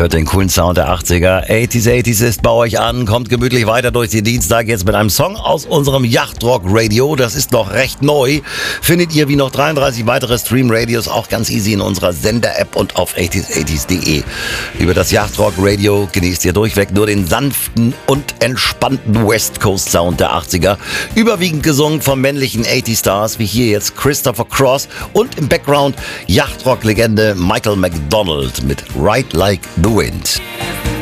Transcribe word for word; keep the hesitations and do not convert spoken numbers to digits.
hört den coolen Sound der achtziger. achtziger, achtziger ist bei euch an, kommt gemütlich weiter durch den Dienstag jetzt mit einem Song aus unserem Yachtrock Radio. Das ist noch recht neu. Findet ihr wie noch dreiunddreißig weitere Stream-Radios auch ganz easy in unserer Sender-App und auf achtziger achtziger punkt de. Über das Yachtrock Radio genießt ihr durchweg nur den sanften und entspannten West Coast Sound der achtziger. Überwiegend gesungen von männlichen achtziger Stars wie hier jetzt Christopher Cross und im Background Yachtrock-Legende Michael McDonald mit Ride Like the Wind.